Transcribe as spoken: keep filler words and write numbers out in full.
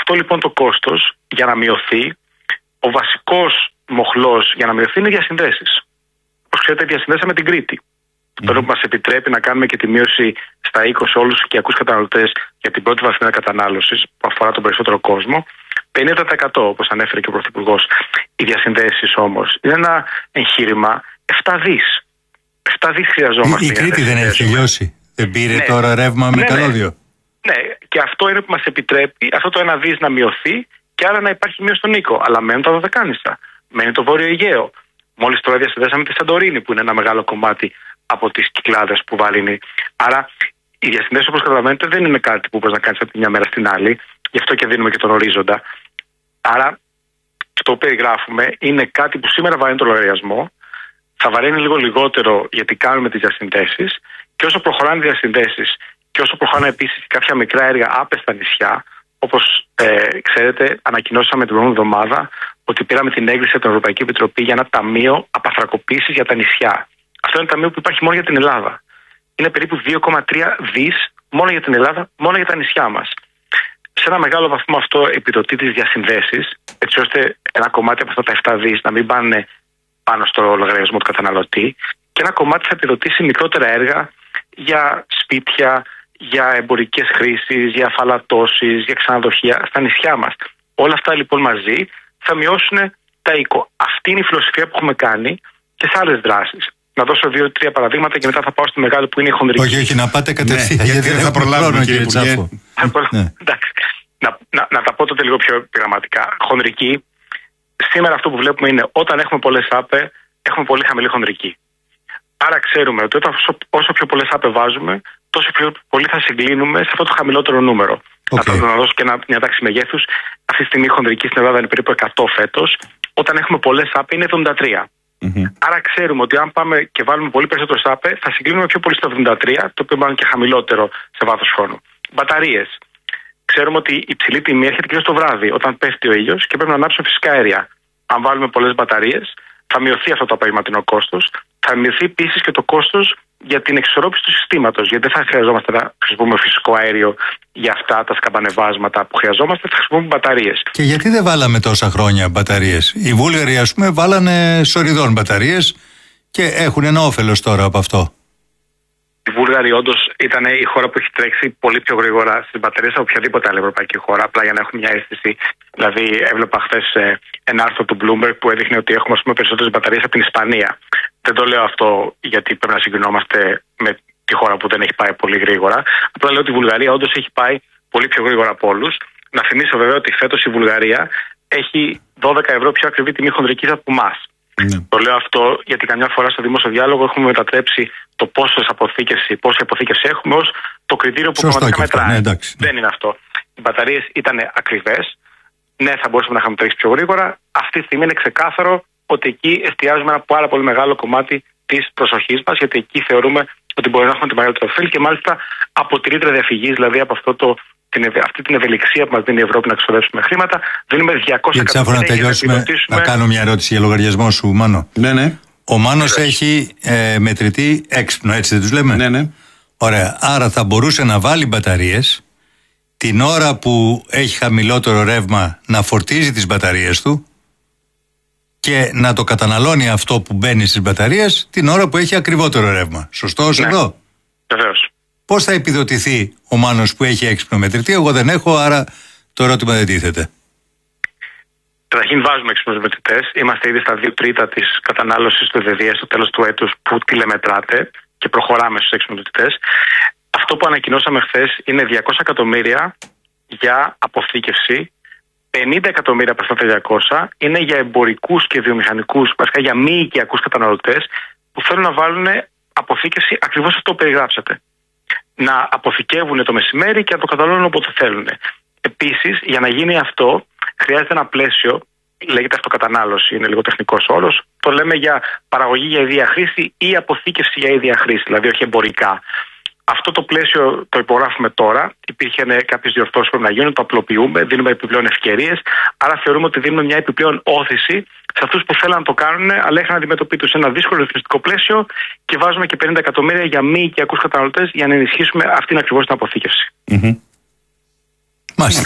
Αυτό λοιπόν το κόστος για να μειωθεί, ο βασικός μοχλός για να μειωθεί είναι οι διασυνδέσεις. Όπως ξέρετε, διασυνδέσαμε την Κρήτη. Mm. Τώρα που μας επιτρέπει να κάνουμε και τη μείωση στα είκοσι όλους τους οικιακούς καταναλωτές για την πρώτη βαθμίδα κατανάλωσης, που αφορά τον περισσότερο κόσμο, πενήντα τοις εκατό όπως ανέφερε και ο Πρωθυπουργός. Οι διασυνδέσεις όμως είναι ένα εγχείρημα επτά δις. επτά δις χρειαζόμαστε. Η, η Κρήτη δεν έχει τελειώσει. Δεν πήρε ναι. τώρα ρεύμα με ναι, καλώδιο. Ναι. ναι, και αυτό είναι που μας επιτρέπει αυτό το ένα δις να μειωθεί και άρα να υπάρχει μείωση στον οίκο. Αλλά μένουν τα Δωδεκάνησα, μένει το Βόρειο Αιγαίο. Μόλις τώρα διασυνδέσαμε τη Σαντορίνη, που είναι ένα μεγάλο κομμάτι από τις Κυκλάδες που βαλύνει. Άρα οι διασυνδέσεις, όπως καταλαβαίνετε, δεν είναι κάτι που μπορεί να κάνεις από τη μια μέρα στην άλλη. Γι' αυτό και δίνουμε και τον ορίζοντα. Άρα αυτό που περιγράφουμε είναι κάτι που σήμερα βαραίνει το λογαριασμό, θα βαραίνει λίγο λιγότερο γιατί κάνουμε τις διασυνδέσεις, και όσο προχωράνε οι διασυνδέσεις και όσο προχωράνε επίσης κάποια μικρά έργα άπεστα νησιά, όπως ε, ξέρετε, ανακοινώσαμε την προηγούμενη εβδομάδα ότι πήραμε την έγκριση από την Ευρωπαϊκή Επιτροπή για ένα ταμείο απαθρακοποίησης για τα νησιά. Αυτό είναι ένα ταμείο που υπάρχει μόνο για την Ελλάδα. Είναι περίπου δύο κόμμα τρία δις μόνο για την Ελλάδα, μόνο για τα νησιά μας. Σε ένα μεγάλο βαθμό αυτό επιδοτεί τις διασυνδέσεις, έτσι ώστε ένα κομμάτι από αυτά τα επτά δις να μην πάνε πάνω στο λογαριασμό του καταναλωτή, και ένα κομμάτι θα επιδοτήσει μικρότερα έργα για σπίτια, για εμπορικές χρήσεις, για αφαλατώσεις, για ξενοδοχεία στα νησιά μας. Όλα αυτά λοιπόν μαζί θα μειώσουν τα οίκο. Αυτή είναι η φιλοσοφία που έχουμε κάνει και σε άλλες δράσεις. Να δώσω δύο-τρία παραδείγματα και μετά θα πάω στη μεγάλη που είναι η χονδρική. Όχι, όχι, να πάτε κατευθείαν. Ναι, γιατί δεν θα προλάβουμε, κύριε Τσάφο. Ναι. Εντάξει. Να, να, να τα πω τότε λίγο πιο πειραματικά. Χονδρική, σήμερα αυτό που βλέπουμε είναι όταν έχουμε πολλές ΑΠΕ, έχουμε πολύ χαμηλή χονδρική. Άρα ξέρουμε ότι όταν, όσο πιο πολλές ΑΠΕ βάζουμε, τόσο πιο πολύ θα συγκλίνουμε σε αυτό το χαμηλότερο νούμερο. Okay. Να, να δώσω και ένα, μια τάξη μεγέθους. Αυτή τη στιγμή η χονδρική στην Ελλάδα είναι περίπου εκατό φέτος. Όταν έχουμε πολλές ΑΠΕ είναι εβδομήντα τρία. Mm-hmm. Άρα ξέρουμε ότι αν πάμε και βάλουμε πολύ περισσότερο ΑΠΕ, θα συγκλίνουμε πιο πολύ στο εβδομήντα τρία, το οποίο είναι και χαμηλότερο σε βάθος χρόνου. Μπαταρίες. Ξέρουμε ότι η υψηλή τιμή έρχεται και στο βράδυ, όταν πέφτει ο ήλιος και πρέπει να ανάψουμε φυσικά αέρια. Αν βάλουμε πολλές μπαταρίες, θα μειωθεί αυτό το απογευματινό κόστος. Θα μειωθεί επίσης και το κόστος για την εξισορρόπηση του συστήματος. Γιατί δεν θα χρειαζόμαστε να χρησιμοποιούμε φυσικό αέριο για αυτά τα σκαμπανεβάσματα που χρειαζόμαστε, θα χρησιμοποιούμε μπαταρίες. Και γιατί δεν βάλαμε τόσα χρόνια μπαταρίες? Οι Βούλγαροι, ας πούμε, βάλανε σοριδών μπαταρίες και έχουν ένα όφελος τώρα από αυτό. Οι Βούλγαροι όντως ήταν η χώρα που έχει τρέξει πολύ πιο γρήγορα στις μπαταρίες από οποιαδήποτε άλλη ευρωπαϊκή χώρα. Απλά για να έχουμε μια αίσθηση. Δηλαδή, έβλεπα χθες ένα άρθρο του Bloomberg που έδειχνε ότι έχουμε, ας πούμε, περισσότερες μπαταρίες από την Ισπανία. Δεν το λέω αυτό γιατί πρέπει να συγκρινόμαστε με τη χώρα που δεν έχει πάει πολύ γρήγορα. Απλά λέω ότι η Βουλγαρία όντως έχει πάει πολύ πιο γρήγορα από όλους. Να θυμίσω βέβαια ότι φέτος η Βουλγαρία έχει δώδεκα ευρώ πιο ακριβή τιμή χονδρικής από εμάς. Mm. Το λέω αυτό γιατί καμιά φορά στο δημόσιο διάλογο έχουμε μετατρέψει το πόση αποθήκευση, πόση αποθήκευση έχουμε ως το κριτήριο που πραγματικά μετράει. Ναι, δεν είναι αυτό. Οι μπαταρίες ήταν ακριβές. Ναι, θα μπορούσαμε να είχαμε τρέξει πιο γρήγορα. Αυτή τη στιγμή είναι ξεκάθαρο ότι εκεί εστιάζουμε ένα πάρα πολύ μεγάλο κομμάτι της προσοχής μας, γιατί εκεί θεωρούμε ότι μπορεί να έχουμε τη μεγαλύτερη ωφέλη και μάλιστα από τη ρήτρα διαφυγής, δηλαδή από αυτό το, την, αυτή την ευελιξία που μας δίνει η Ευρώπη να ξοδέψουμε χρήματα. Δίνουμε διακόσια εκατομμύρια να τελειώσουμε. Να κάνω μια ερώτηση για λογαριασμό σου, Μάνο. Ναι, ναι. Ο Μάνος έχει ε, μετρητή έξυπνο, έτσι δεν τους λέμε? Ναι, ναι. Ωραία. Άρα θα μπορούσε να βάλει μπαταρίες την ώρα που έχει χαμηλότερο ρεύμα, να φορτίζει τις μπαταρίες του και να το καταναλώνει αυτό που μπαίνει στις μπαταρίες την ώρα που έχει ακριβότερο ρεύμα. Σωστός, ναι, εδώ? Βεβαίως. Πώς θα επιδοτηθεί ο Μάνος που έχει έξυπνο μετρητή? Εγώ δεν έχω, άρα το ερώτημα δεν τίθεται. Καταρχήν βάζουμε έξυπνους μετρητές. Είμαστε ήδη στα δύο τρίτα της κατανάλωσης του ΔΔΕ στο τέλος του έτους που τηλεμετράτε και προχωράμε στους έξυπνους μετρητές. Αυτό που ανακοινώσαμε χθες είναι διακόσια εκατομμύρια για αποθήκευση. πενήντα εκατομμύρια από αυτά τα διακόσια είναι για εμπορικούς και βιομηχανικούς, βασικά για μη οικιακούς καταναλωτές που θέλουν να βάλουν αποθήκευση ακριβώς αυτό που περιγράψατε. Να αποθηκεύουν το μεσημέρι και να το καταναλώνουν όποτε θέλουν. Επίσης, για να γίνει αυτό, χρειάζεται ένα πλαίσιο, λέγεται αυτοκατανάλωση, είναι λίγο τεχνικός όρος. Το λέμε για παραγωγή για ίδια χρήση ή αποθήκευση για ίδια χρήση, δηλαδή όχι εμπορικά. Αυτό το πλαίσιο το υπογράφουμε τώρα. Υπήρχαν κάποιες διορθώσεις που πρέπει να γίνουν, το απλοποιούμε, δίνουμε επιπλέον ευκαιρίες. Άρα θεωρούμε ότι δίνουμε μια επιπλέον όθηση σε αυτούς που θέλουν να το κάνουν, αλλά είχαν αντιμετωπίσει ένα δύσκολο ρυθμιστικό πλαίσιο και βάζουμε και πενήντα εκατομμύρια για μη οικιακούς καταναλωτές για να ενισχύσουμε αυτήν ακριβώς την αποθήκευση. Mm-hmm. Μάλιστα.